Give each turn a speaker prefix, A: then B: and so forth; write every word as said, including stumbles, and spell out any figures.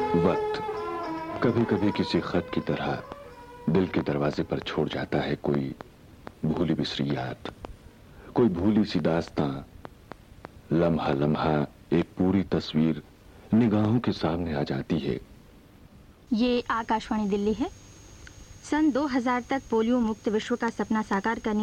A: वक्त कभी कभी किसी खत की तरह दिल के दरवाजे पर छोड़ जाता है कोई भूली बिसरी याद, कोई भूली सी दास्तां। लम्हा लम्हा एक पूरी तस्वीर निगाहों के सामने आ जाती है।
B: ये आकाशवाणी दिल्ली है। सन दो हज़ार तक पोलियो मुक्त विश्व का सपना साकार करने